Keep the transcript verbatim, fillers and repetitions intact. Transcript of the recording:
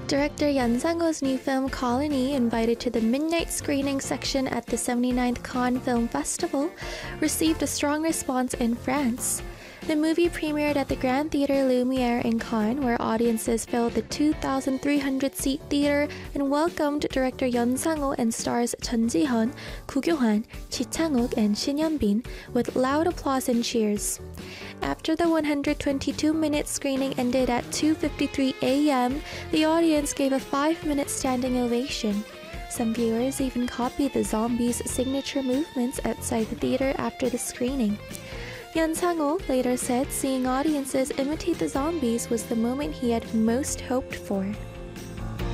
Director Yeon Sang-ho's new film Colony, invited to the midnight screening section at the seventy-ninth Cannes Film Festival, received a strong response in France. The movie premiered at the Grand Theatre Lumiere in Cannes, where audiences filled the two thousand three hundred seat theater and welcomed director Yeon Sang-ho and stars Chun Ji-hyun, Koo Kyo-hwan, Ji Chang-wook, and Shin Yeon-bin with loud applause and cheers. After the one hundred twenty-two minute screening ended at two fifty-three a m, the audience gave a five minute standing ovation. Some viewers even copied the zombies' signature movements outside the theater after the screening. Yeon Sang-ho later said seeing audiences imitate the zombies was the moment he had most hoped for.